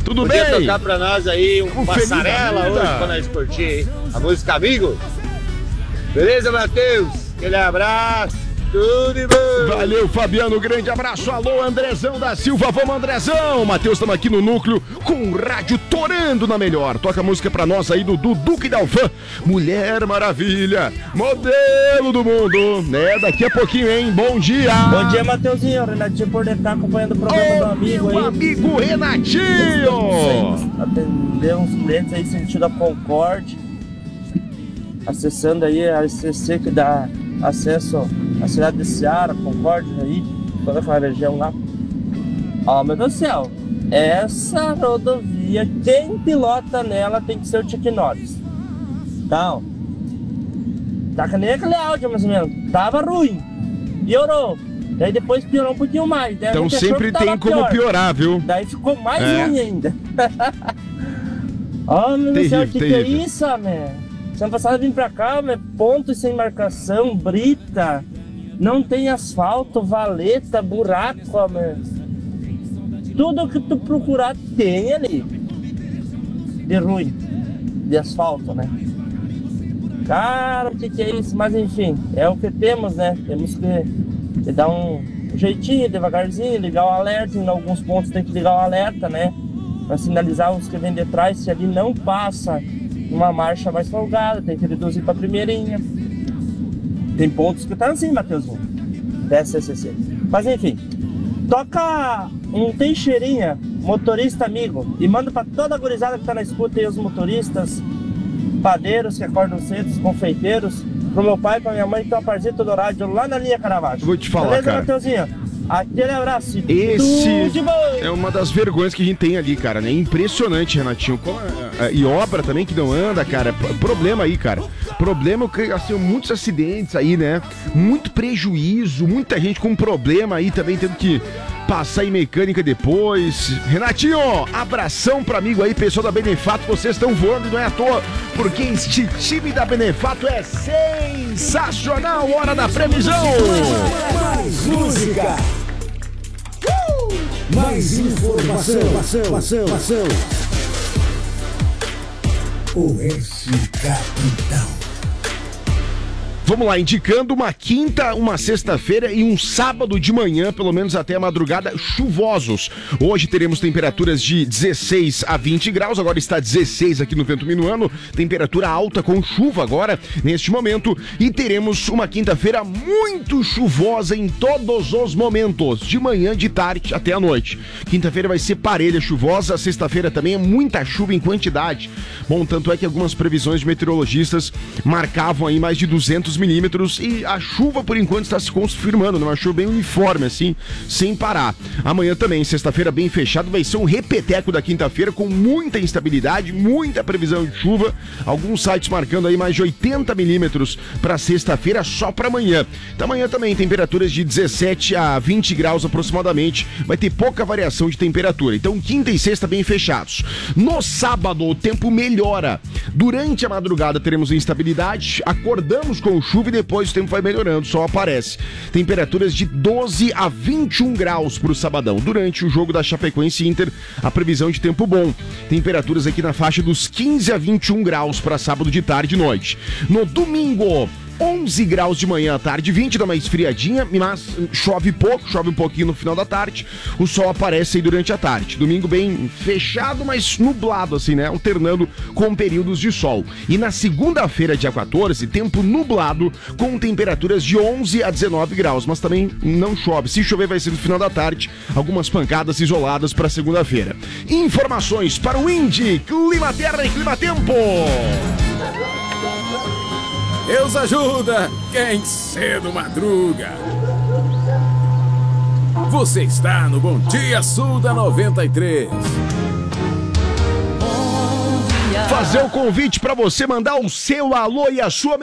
Tudo Podia bem? tocar pra nós aí um Passarela hoje pra nós curtir, hein? A música Amigo. Beleza, Matheus? Aquele abraço. Tudo de bom. Valeu, Fabiano. Grande abraço. Alô, Andrezão da Silva. Vamos, Andrezão. Matheus, estamos aqui no núcleo com o rádio torando na melhor. Toca a música pra nós aí do Duque Dalfan. Mulher Maravilha, modelo do mundo. Daqui a pouquinho, hein? Bom dia. Bom dia, Mateuzinho. Renatinho por estar acompanhando o programa do amigo aí. Meu amigo Renatinho. Atender uns clientes aí sentido a Concorde. Acessando aí a SCC que dá acesso à cidade de Ceará, Concorde aí, toda aquela região lá. Ó, meu Deus do céu, essa rodovia, quem pilota nela tem que ser o Chuck Norris. Então, tá que nem aquele áudio mais ou menos, tava ruim, piorou, daí depois piorou um pouquinho mais. Então sempre tem como piorar, viu? Daí ficou mais ruim ainda. Ó, meu Deus do céu, que é isso, man? Semana passada eu vim pra cá, pontos sem marcação, brita, não tem asfalto, valeta, buraco, tudo que tu procurar tem ali, de ruim, de asfalto, né? Cara, o que é isso? Mas enfim, é o que temos, né? Temos que dar um jeitinho, devagarzinho, ligar o alerta, em alguns pontos tem que ligar o alerta, né? Pra sinalizar os que vêm de trás, se ali não passa uma marcha mais folgada, tem que reduzir pra primeirinha. Tem pontos que tá assim, Matheusinho, da SCC. Mas enfim, toca um Teixeirinha, motorista amigo, e manda pra toda a gurizada que tá na escuta aí, os motoristas, padeiros que acordam cedo, os confeiteiros, pro meu pai, pra minha mãe, que tem uma parzita do rádio lá na linha Caravaggio. Vou te falar, beleza, cara. Matheusinho? Aquele abraço. Esse é uma das vergonhas que a gente tem ali, cara, né? Impressionante, Renatinho. E obra também que não anda, cara. Problema aí, cara. Problema que, assim, muitos acidentes aí, né? Muito prejuízo, muita gente com problema aí também tendo que passar em mecânica depois. Renatinho, abração pro amigo aí, pessoal da Benefato. Vocês estão voando e não é à toa, porque este time da Benefato é sensacional. Hora da previsão. Mais música. Mais informação. Oeste Capital. Vamos lá, indicando uma quinta, uma sexta-feira e um sábado de manhã, pelo menos até a madrugada, chuvosos. Hoje teremos temperaturas de 16 a 20 graus, agora está 16 aqui no Vento Minuano, temperatura alta com chuva agora, neste momento, e teremos uma quinta-feira muito chuvosa em todos os momentos, de manhã, de tarde até a noite. Quinta-feira vai ser parelha chuvosa, sexta-feira também é muita chuva em quantidade. Bom, tanto é que algumas previsões de meteorologistas marcavam aí mais de 200 milímetros e a chuva por enquanto está se confirmando, né? Uma chuva bem uniforme assim, sem parar. Amanhã também, sexta-feira bem fechado, vai ser um repeteco da quinta-feira com muita instabilidade, muita previsão de chuva, alguns sites marcando aí mais de 80 milímetros para sexta-feira só para amanhã. Então amanhã também temperaturas de 17 a 20 graus aproximadamente, vai ter pouca variação de temperatura, então quinta e sexta bem fechados. No sábado o tempo melhora, durante a madrugada teremos instabilidade, acordamos com chuva e depois o tempo vai melhorando, o sol aparece. Temperaturas de 12 a 21 graus para o sabadão. Durante o jogo da Chapecoense Inter, a previsão de tempo bom. Temperaturas aqui na faixa dos 15 a 21 graus para sábado de tarde e noite. No domingo, 11 graus de manhã à tarde, 20, dá uma esfriadinha, mas chove pouco, chove um pouquinho no final da tarde, o sol aparece aí durante a tarde. Domingo bem fechado, mas nublado assim, né? Alternando com períodos de sol. E na segunda-feira, dia 14, tempo nublado, com temperaturas de 11 a 19 graus, mas também não chove. Se chover vai ser no final da tarde, algumas pancadas isoladas para segunda-feira. Informações para o Indy, Clima Terra e Clima Tempo. Deus ajuda quem cedo madruga. Você está no Bom Dia Sul da 93. Fazer o convite para você mandar o seu alô e a sua